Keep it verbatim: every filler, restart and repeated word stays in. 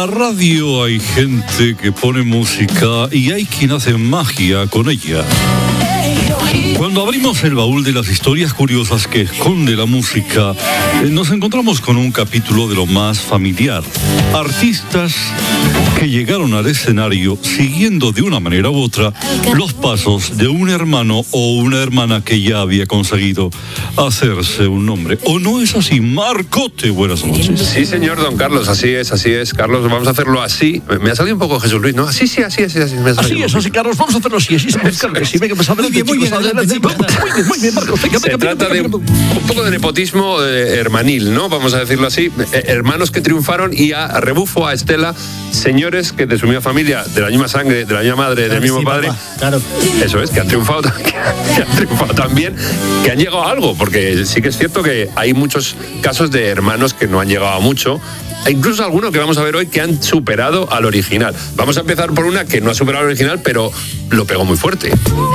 la radio hay gente que pone música y hay quien hace magia con ella. Cuando abrimos el baúl de las historias curiosas que esconde la música, nos encontramos con un capítulo de lo más familiar. Artistas que llegaron al escenario siguiendo de una manera u otra los pasos de un hermano o una hermana que ya había conseguido hacerse un nombre. ¿O no es así? Marcote, buenas noches. Sí, señor don Carlos, así es, así es. Carlos, vamos a hacerlo así. Me ha salido un poco Jesús Luis, ¿no? Así, sí, así, así, así. Me ha así es, así, Carlos, vamos a hacerlo así, así, Carlos. Sí, venga, pues adelante, muy bien, adelante. Muy bien, muy bien, Marcos. Venga, Se venga, trata venga, de venga. un poco de nepotismo eh, hermanil, ¿no? Vamos a decirlo así. Eh, hermanos que triunfaron y a, a rebufo a Estela, señores que de su misma familia, de la misma sangre, de la misma madre, del mismo sí, padre. papá, claro. Eso es, que han triunfado, que han triunfado también, que han llegado a algo, porque sí que es cierto que hay muchos casos de hermanos que no han llegado a mucho. E incluso algunos que vamos a ver hoy que han superado al original. Vamos a empezar por una que no ha superado al original, pero lo pegó muy fuerte.